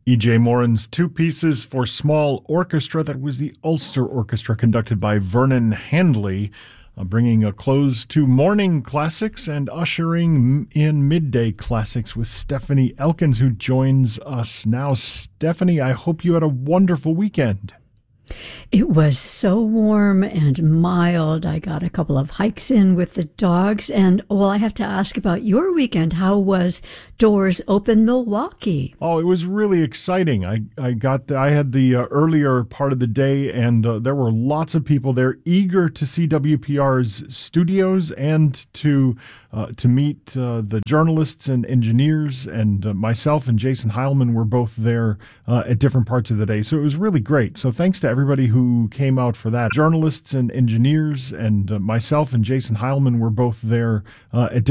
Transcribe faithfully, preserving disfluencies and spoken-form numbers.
E J. Morin's Two Pieces for Small Orchestra. That was the Ulster Orchestra conducted by Vernon Handley, uh, bringing a close to morning classics and ushering in midday classics with Stephanie Elkins, who joins us now. Stephanie, I hope you had a wonderful weekend. It was so warm and mild. I got a couple of hikes in with the dogs. And, well, I have to ask about your weekend. How was Doors Open Milwaukee? Oh, it was really exciting. I, I got the, I had the uh, earlier part of the day, and uh, there were lots of people there eager to see W P R's studios and to uh, to meet uh, the journalists and engineers. And uh, myself and Jason Heilman were both there uh, at different parts of the day. So it was really great. So thanks to everybody who came out for that. Journalists and engineers, and uh, myself and Jason Heilman were both there uh, at different